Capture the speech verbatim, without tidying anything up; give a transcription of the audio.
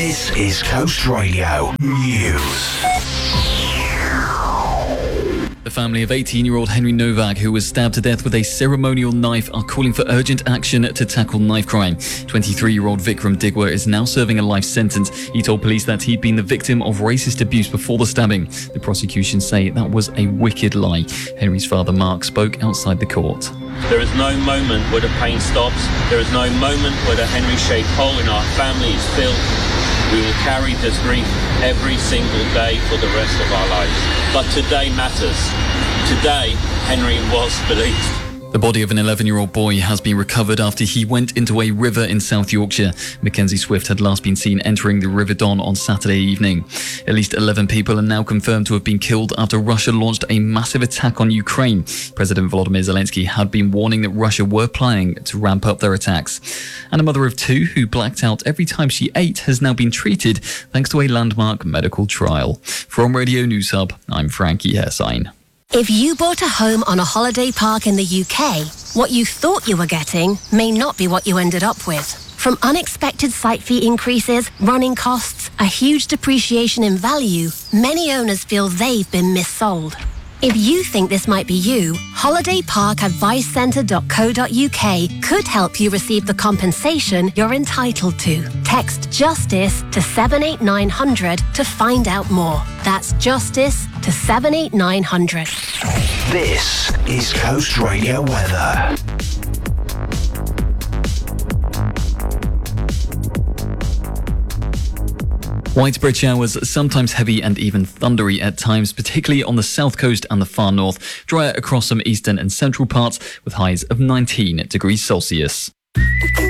This is Coast Radio News. The family of eighteen-year-old Henry Novak, who was stabbed to death with a ceremonial knife, are calling for urgent action to tackle knife crime. twenty-three-year-old Vikram Digwa is now serving a life sentence. He told police that he'd been the victim of racist abuse before the stabbing. The prosecution say that was a wicked lie. Henry's father, Mark, spoke outside the court. There is no moment where the pain stops. There is no moment where the Henry-shaped hole in our family is filled. We will carry this grief every single day for the rest of our lives. But today matters. Today, Henry was released. The body of an eleven-year-old boy has been recovered after he went into a river in South Yorkshire. Mackenzie Swift had last been seen entering the River Don on Saturday evening. At least eleven people are now confirmed to have been killed after Russia launched a massive attack on Ukraine. President Volodymyr Zelensky had been warning that Russia were planning to ramp up their attacks. And a mother of two who blacked out every time she ate has now been treated thanks to a landmark medical trial. From Radio News Hub, I'm Frankie Hersign. If you bought a home on a holiday park in the U K, what you thought you were getting may not be what you ended up with. From unexpected site fee increases, running costs, a huge depreciation in value, many owners feel they've been missold. If you think this might be you, holiday park advice centre dot co dot U K could help you receive the compensation you're entitled to. Text JUSTICE to seven eight nine hundred to find out more. That's JUSTICE to seven eight nine hundred. This is Coast Radio weather. Widespread showers, sometimes heavy and even thundery at times, particularly on the south coast and the far north. Drier across some eastern and central parts with highs of nineteen degrees Celsius.